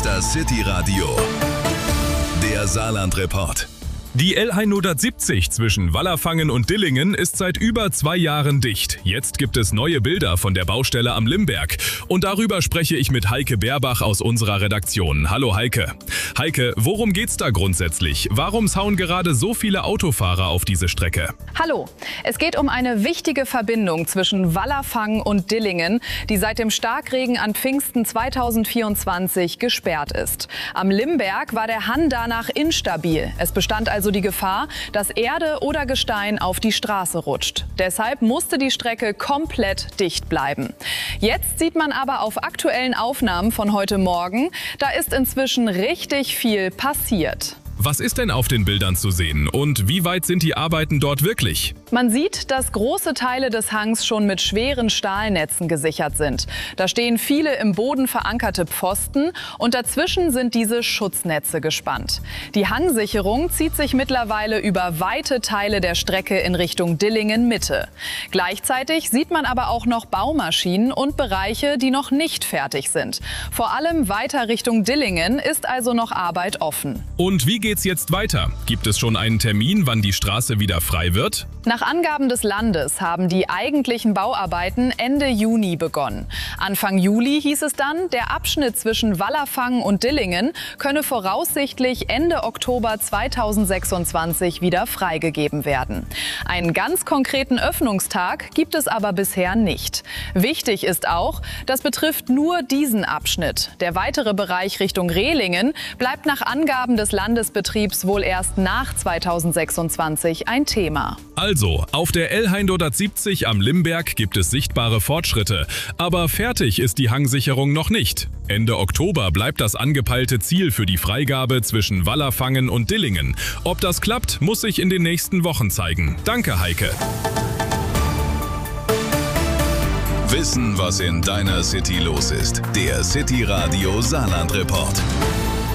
ist das City Radio, der Saarland-Report. Die L170 zwischen Wallerfangen und Dillingen ist seit über 2 Jahren dicht. Jetzt gibt es neue Bilder von der Baustelle am Limberg. Und darüber spreche ich mit Heike Beerbach aus unserer Redaktion. Hallo Heike. Heike, worum geht's da grundsätzlich? Warum hauen gerade so viele Autofahrer auf diese Strecke? Hallo, es geht um eine wichtige Verbindung zwischen Wallerfangen und Dillingen, die seit dem Starkregen an Pfingsten 2024 gesperrt ist. Am Limberg war der Hang danach instabil. Es bestand also die Gefahr, dass Erde oder Gestein auf die Straße rutscht. Deshalb musste die Strecke komplett dicht bleiben. Jetzt sieht man aber auf aktuellen Aufnahmen von heute Morgen, da ist inzwischen richtig viel passiert. Was ist denn auf den Bildern zu sehen und wie weit sind die Arbeiten dort wirklich? Man sieht, dass große Teile des Hangs schon mit schweren Stahlnetzen gesichert sind. Da stehen viele im Boden verankerte Pfosten und dazwischen sind diese Schutznetze gespannt. Die Hangsicherung zieht sich mittlerweile über weite Teile der Strecke in Richtung Dillingen-Mitte. Gleichzeitig sieht man aber auch noch Baumaschinen und Bereiche, die noch nicht fertig sind. Vor allem weiter Richtung Dillingen ist also noch Arbeit offen. Und wie geht's jetzt weiter? Gibt es schon einen Termin, wann die Straße wieder frei wird? Nach Angaben des Landes haben die eigentlichen Bauarbeiten Ende Juni begonnen. Anfang Juli hieß es dann, der Abschnitt zwischen Wallerfangen und Dillingen könne voraussichtlich Ende Oktober 2026 wieder freigegeben werden. Einen ganz konkreten Öffnungstag gibt es aber bisher nicht. Wichtig ist auch, das betrifft nur diesen Abschnitt. Der weitere Bereich Richtung Rehlingen bleibt nach Angaben des Landesbetriebs wohl erst nach 2026 ein Thema. Also, auf der L170 am Limberg gibt es sichtbare Fortschritte, aber fertig ist die Hangsicherung noch nicht. Ende Oktober bleibt das angepeilte Ziel für die Freigabe zwischen Wallerfangen und Dillingen. Ob das klappt, muss sich in den nächsten Wochen zeigen. Danke, Heike. Wissen, was in deiner City los ist. Der City Radio Saarland-Report.